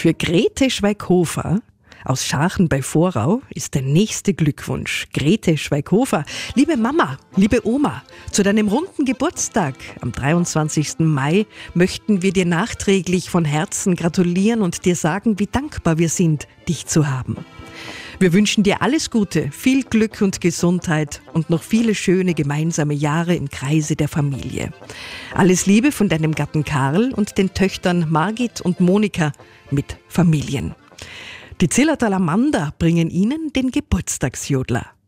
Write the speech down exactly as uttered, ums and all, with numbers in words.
Für Grete Schweighofer aus Scharchen bei Vorau ist der nächste Glückwunsch. Grete Schweighofer, liebe Mama, liebe Oma, zu deinem runden Geburtstag am dreiundzwanzigsten Mai möchten wir dir nachträglich von Herzen gratulieren und dir sagen, wie dankbar wir sind, dich zu haben. Wir wünschen dir alles Gute, viel Glück und Gesundheit und noch viele schöne gemeinsame Jahre im Kreise der Familie. Alles Liebe von deinem Gatten Karl und den Töchtern Margit und Monika mit Familien. Die Zillertaler Mander bringen Ihnen den Geburtstagsjodler.